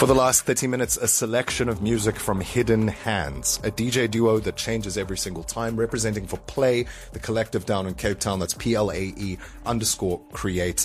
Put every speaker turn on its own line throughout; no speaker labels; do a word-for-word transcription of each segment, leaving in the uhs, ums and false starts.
For the last thirty minutes, a selection of music from Hidden Hands, a D J duo that changes every single time, representing for Play, the collective down in Cape Town. That's P L A E underscore create.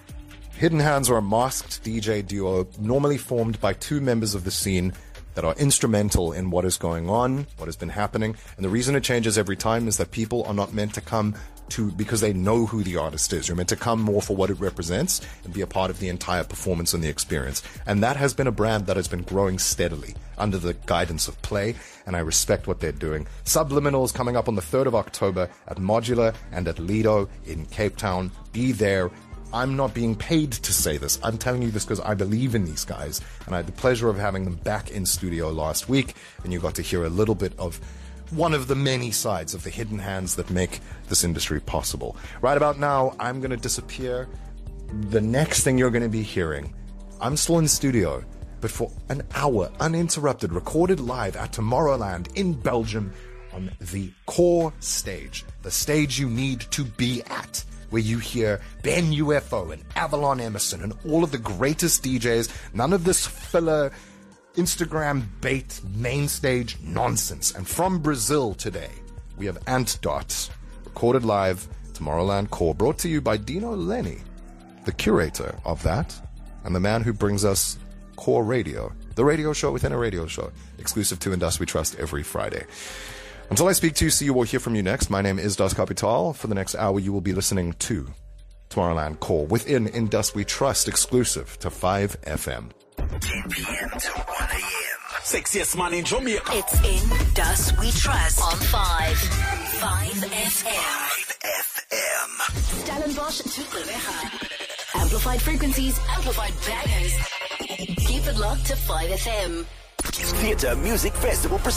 Hidden Hands are a masked D J duo normally formed by two members of the scene that are instrumental in what is going on, what has been happening. And the reason it changes every time is that people are not meant to come to because they know who the artist is. You're meant to come more for what it represents and be a part of the entire performance and the experience. And that has been a brand that has been growing steadily under the guidance of Play, and I respect what they're doing. Subliminal is coming up on the third of October at Modular and at Lido in Cape Town. Be there. I'm not being paid to say this. I'm telling you this because I believe in these guys, and I had the pleasure of having them back in studio last week, and you got to hear a little bit of one of the many sides of the hidden hands that make this industry possible. Right about now, I'm going to disappear. The next thing you're going to be hearing, I'm still in studio, but for an hour, uninterrupted, recorded live at Tomorrowland in Belgium on the core stage, the stage you need to be at, where you hear Ben U F O and Avalon Emerson and all of the greatest D Js, none of this filler Instagram bait main stage nonsense. And from Brazil today, we have Antdot, recorded live, Tomorrowland Core, brought to you by Dino Lenny, the curator of that, and the man who brings us Core Radio, the radio show within a radio show, exclusive to In Dust We Trust every Friday. Until I speak to you, see you, or hear from you next, my name is Das Kapital. For the next hour, you will be listening to Tomorrowland Core within In Dust We Trust, exclusive to five F M.
ten p.m. to one a.m. Sexiest man in Jamaica.
It's In Dust We Trust on five. five F M.
five F M.
Stellenbosch to Gruyere. Amplified frequencies, amplified bangers. Keep it locked to five F M.
Theatre Music Festival presents